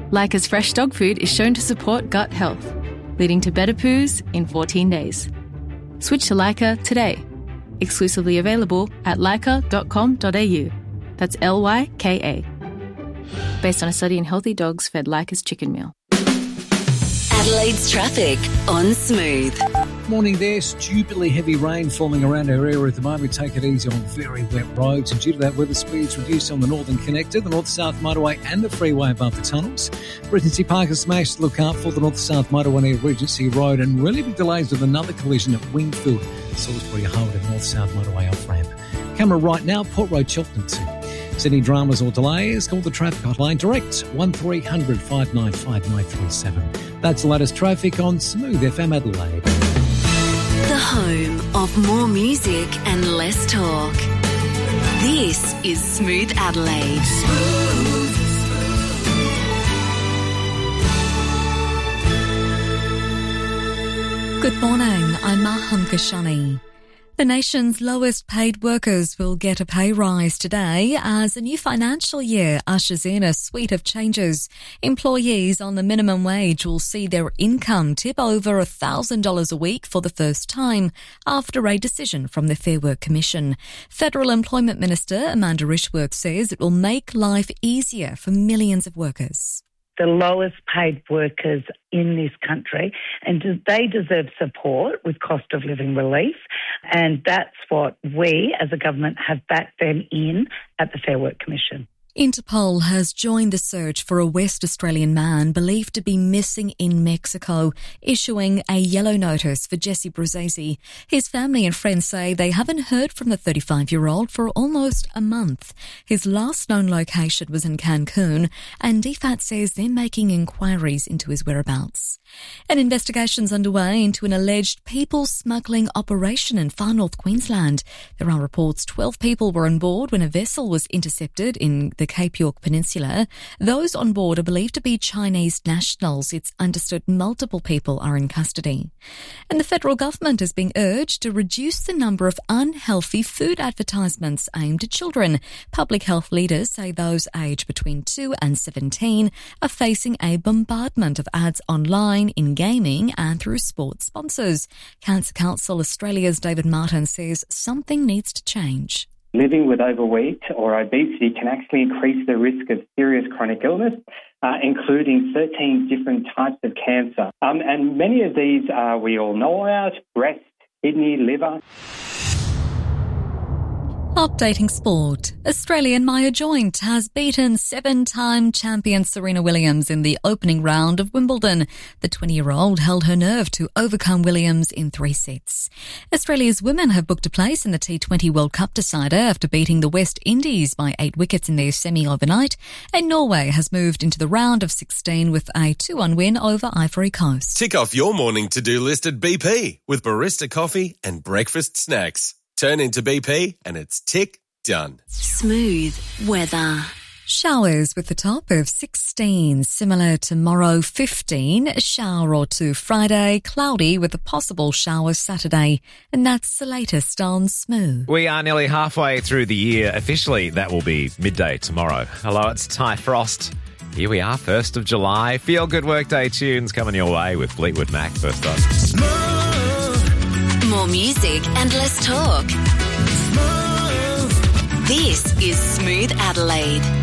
Leica's fresh dog food is shown to support gut health, leading to better poos in 14 days. Switch to Leica today. Exclusively available at leica.com.au. That's Lyka. Based on a study in healthy dogs fed Leica's chicken meal. Adelaide's traffic on Smooth. Morning there. Stupidly heavy rain falling around our area at the moment. Take it easy on very wet roads. And due to that, weather speeds reduced on the Northern Connector, the North-South Motorway and the freeway above the tunnels. Regency Park has smashed. Look out for the North-South Motorway near Regency Road. And really big delays with another collision at Wingfield, Salisbury Hold and North-South Motorway off-ramp. Camera right now, Port Road, Cheltenham 2. Any dramas or delays, call the traffic hotline direct 1300 595 937. That's the latest traffic on Smooth FM Adelaide. The home of more music and less talk. This is Smooth Adelaide. Good morning, I'm Maham Kashani. The nation's lowest paid workers will get a pay rise today as the new financial year ushers in a suite of changes. Employees on the minimum wage will see their income tip over $1,000 a week for the first time after a decision from the Fair Work Commission. Federal Employment Minister Amanda Rishworth says it will make life easier for millions of workers. The lowest paid workers in this country, and they deserve support with cost of living relief, and that's what we as a government have backed them in at the Fair Work Commission. Interpol has joined the search for a West Australian man believed to be missing in Mexico, issuing a yellow notice for Jesse Bruzzese. His family and friends say they haven't heard from the 35-year-old for almost a month. His last known location was in Cancun, and DFAT says they're making inquiries into his whereabouts. An investigation's underway into an alleged people smuggling operation in far north Queensland. There are reports 12 people were on board when a vessel was intercepted in the Cape York Peninsula. Those on board are believed to be Chinese nationals. It's understood multiple people are in custody. And the federal government is being urged to reduce the number of unhealthy food advertisements aimed at children. Public health leaders say those aged between 2 and 17 are facing a bombardment of ads online, in gaming and through sports sponsors. Cancer Council Australia's David Martin says something needs to change. Living with overweight or obesity can actually increase the risk of serious chronic illness, including 13 different types of cancer. And many of these we all know about: breast, kidney, liver. Updating sport. Australian Maya Joint has beaten 7-time champion Serena Williams in the opening round of Wimbledon. The 20-year-old held her nerve to overcome Williams in 3 sets. Australia's women have booked a place in the T20 World Cup decider after beating the West Indies by 8 wickets in their semi overnight, and Norway has moved into the round of 16 with a 2-1 win over Ivory Coast. Tick off your morning to-do list at BP with barista coffee and breakfast snacks. Turn into BP and it's tick done. Smooth weather. Showers with a top of 16, similar tomorrow 15, a shower or two Friday, cloudy with a possible shower Saturday. And that's the latest on Smooth. We are nearly halfway through the year. Officially, that will be midday tomorrow. Hello, it's Ty Frost. Here we are, 1st of July. Feel good workday tunes coming your way with Fleetwood Mac first up. More music and less talk. This is Smooth Adelaide.